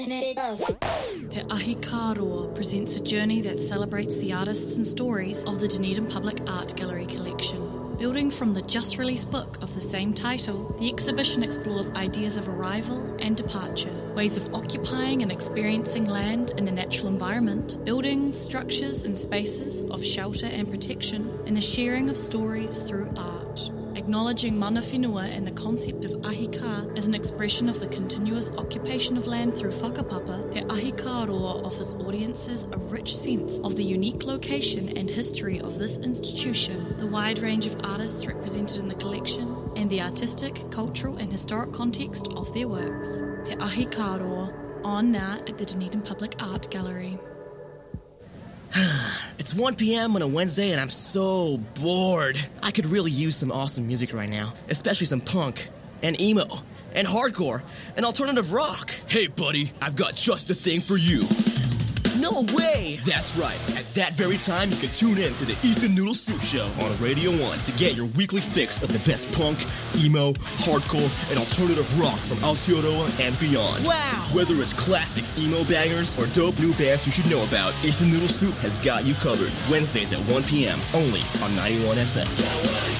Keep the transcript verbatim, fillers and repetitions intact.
Te Ahi Kāroa presents a journey that celebrates the artists and stories of the Dunedin Public Art Gallery collection. Building from the just-released book of the same title, the exhibition explores ideas of arrival and departure, ways of occupying and experiencing land in the natural environment, buildings, structures and spaces of shelter and protection, and the sharing of stories through art. Acknowledging mana whenua and the concept of ahi ka as an expression of the continuous occupation of land through whakapapa, Te Ahi Kāroa offers audiences a rich sense of the unique location and history of this institution, the wide range of artists represented in the collection, and the artistic, cultural and historic context of their works. Te Ahi Kāroa, on now at the Dunedin Public Art Gallery. It's one p.m. on a Wednesday and I'm so bored. I could really use some awesome music right now, especially some punk and emo and hardcore and alternative rock. Hey buddy, I've got just the thing for you. No way! That's right. At that very time, you can tune in to the Ethan Noodle Soup Show on Radio one to get your weekly fix of the best punk, emo, hardcore, and alternative rock from Aotearoa and beyond. Wow! Whether it's classic emo bangers or dope new bands you should know about, Ethan Noodle Soup has got you covered. Wednesdays at one p.m. only on ninety-one F M.